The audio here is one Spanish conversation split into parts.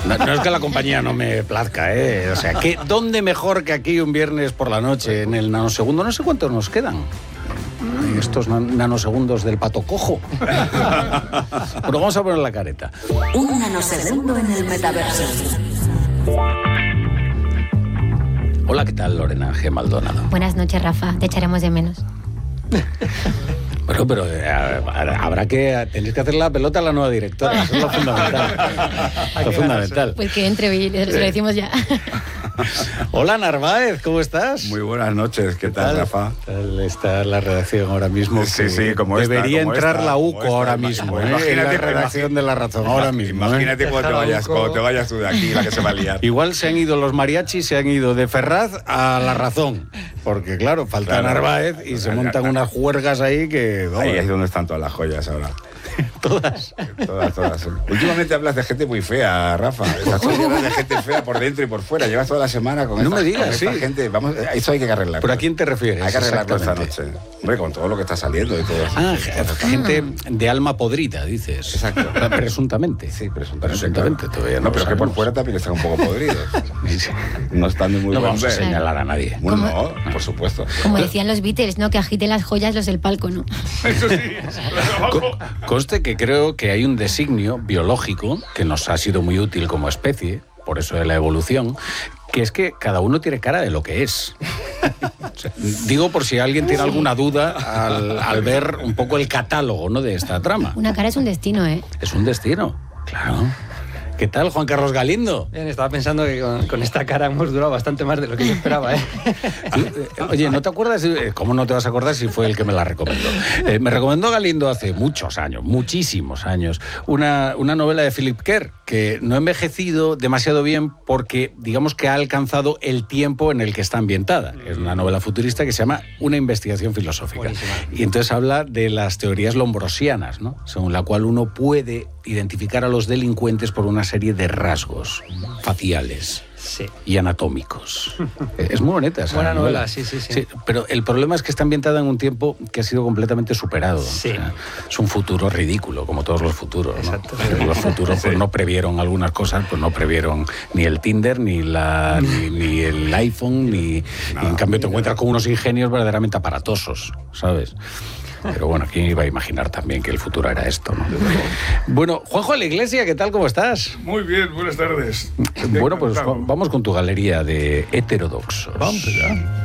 No es que la compañía no me plazca, ¿eh? O sea, ¿dónde mejor que aquí un viernes por la noche en el nanosegundo? No sé cuántos nos quedan. Estos nanosegundos del pato cojo. Pero vamos a poner la careta. Un nanosegundo en el metaverso. Hola, ¿qué tal, Lorena G. Maldonado? Buenas noches, Rafa. Te echaremos de menos. Bueno, pero tenéis que hacer la pelota a la nueva directora. Eso es lo fundamental. Lo fundamental. Pues que entre, se lo decimos ya. Hola, Narváez, ¿cómo estás? Muy buenas noches, ¿qué tal, Rafa? Está la redacción ahora mismo. Sí, como debería entrar esta, la UCO ahora mismo. Imagínate la redacción de La Razón ahora mismo. Imagínate cuando te vayas tú de aquí, la que se va a liar. Igual se han ido los mariachis, se han ido de Ferraz a La Razón. Porque, claro, falta Narváez y se montan unas juergas ahí que... Ahí es donde están todas las joyas ahora. Todas. Todas. Últimamente hablas de gente muy fea, Rafa. Estás hablas de gente fea por dentro y por fuera. Llevas toda la semana con esta gente. Vamos, eso hay que arreglarlo. ¿Pero a quién te refieres? Hay que arreglarlo esta noche. Hombre, con todo lo que está saliendo y todo eso. Gente de alma podrida, dices. Exacto. Presuntamente. Sí, presuntamente. Claro. Todavía no, pero es que por fuera también están un poco podridos. No están de muy No buen vamos a ver. señalar a nadie. Bueno, no, por supuesto. Como decían los Beatles, ¿no? Que agiten las joyas los del palco, ¿no? Eso sí. Conste que creo que hay un designio biológico que nos ha sido muy útil como especie, por eso de la evolución, que es que cada uno tiene cara de lo que es. O sea, digo por si alguien tiene alguna duda al ver un poco el catálogo, ¿no?, de esta trama. Una cara es un destino, ¿eh? Es un destino, claro. ¿Qué tal, Juan Carlos Galindo? Bien, estaba pensando que con esta cara hemos durado bastante más de lo que yo esperaba, ¿eh? Oye, ¿no te acuerdas? ¿Cómo no te vas a acordar si fue el que me la recomendó? Me recomendó Galindo hace muchos años, muchísimos años, una novela de Philip Kerr que no ha envejecido demasiado bien porque, digamos que ha alcanzado el tiempo en el que está ambientada. Es una novela futurista que se llama Una investigación filosófica. Buenísima. Y entonces habla de las teorías lombrosianas, ¿no?, según la cual uno puede identificar a los delincuentes por una serie de rasgos faciales y anatómicos. Es muy bonita esa buena novela, sí. Pero el problema es que está ambientada en un tiempo que ha sido completamente superado. Sí. O sea, es un futuro ridículo, como todos los futuros, ¿no? Exacto. Los futuros pues no previeron algunas cosas, pues no previeron ni el Tinder, ni el iPhone, y en cambio te encuentras con unos ingenios verdaderamente aparatosos, ¿sabes? Pero bueno, ¿quién iba a imaginar también que el futuro era esto, ¿no? Bueno, Juanjo de la Iglesia, ¿qué tal? ¿Cómo estás? Muy bien, buenas tardes. Bueno, pues vamos con tu galería de heterodoxos. Vamos allá.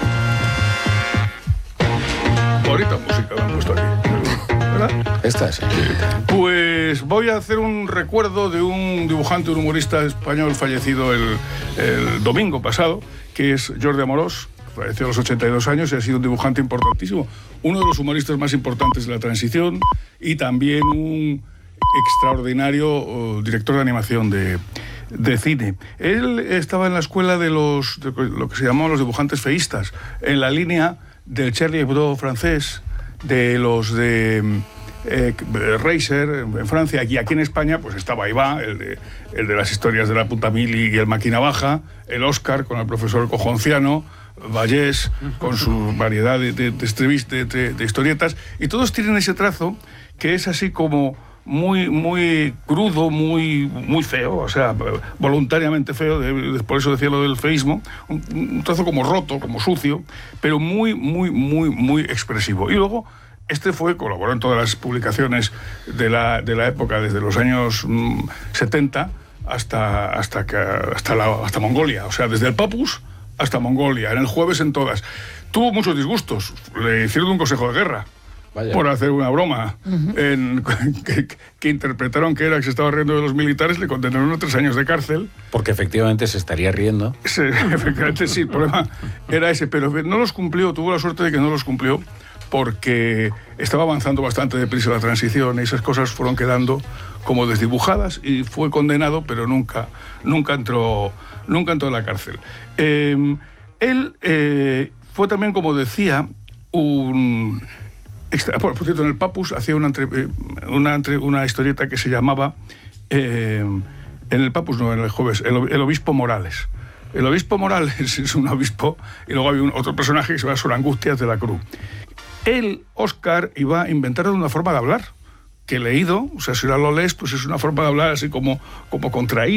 Bonita música me han puesto aquí, ¿verdad? Esta es. Pues voy a hacer un recuerdo de un dibujante, un humorista español fallecido el domingo pasado, que es Jordi Amorós. Falleció a los 82 años y ha sido un dibujante importantísimo. Uno de los humoristas más importantes de la transición y también un extraordinario director de animación de cine. Él estaba en la escuela de lo que se llamaban los dibujantes feístas, en la línea del Charlie Hebdo francés, de los de Reiser en Francia, y aquí en España pues estaba Iván, el de las historias de la puta mili y el máquina baja, el Oscar con el profesor Cojonciano, Vallés con su variedad de historietas, y todos tienen ese trazo que es así como muy crudo, muy feo, o sea, voluntariamente feo, por eso decía lo del feísmo, un trazo como roto, como sucio, pero muy expresivo. Y luego colaboró en todas las publicaciones de la época, desde los años 70 hasta Mongolia, o sea, desde el Papus hasta Mongolia, en el Jueves en todas. Tuvo muchos disgustos, le hicieron un consejo de guerra. Vaya. Por hacer una broma, que interpretaron que se estaba riendo de los militares, le condenaron a 3 años de cárcel. Porque efectivamente se estaría riendo. Sí, efectivamente sí, el problema era ese, pero no los cumplió, tuvo la suerte de que no los cumplió, porque estaba avanzando bastante deprisa la transición y esas cosas fueron quedando como desdibujadas y fue condenado, pero nunca entró en la cárcel. Él fue también, como decía, por cierto, en el Papus hacía una historieta que se llamaba, en el Papus no, en el Jueves, el obispo Morales. El obispo Morales es un obispo, y luego había otro personaje que se llama Sor Angustias de la Cruz. El Oscar iba a inventar una forma de hablar, que he leído, o sea, si ahora lo lees, pues es una forma de hablar así como contraída.